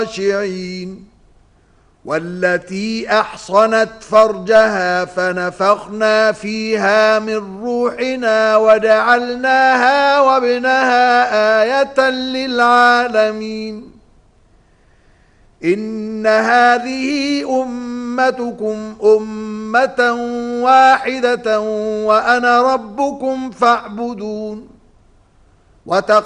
خاشعين والتي أحصنت فرجها فنفخنا فيها من روحنا وجعلناها وابنها آية للعالمين إن هذه أمتكم أمة واحدة وأنا ربكم فاعبدون